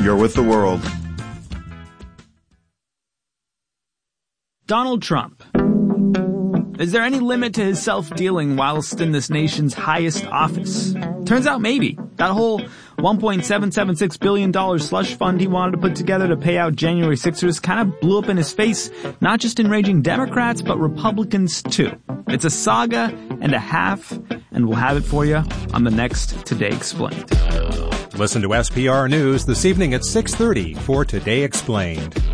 You're with the world. Donald Trump. Is there any limit to his self-dealing whilst in this nation's highest office? Turns out maybe. That whole $1.776 billion slush fund he wanted to put together to pay out January 6ers kind of blew up in his face, not just enraging Democrats, but Republicans too. It's a saga and a half, and we'll have it for you on the next Today Explained. Listen to SPR News this evening at 6:30 for Today Explained.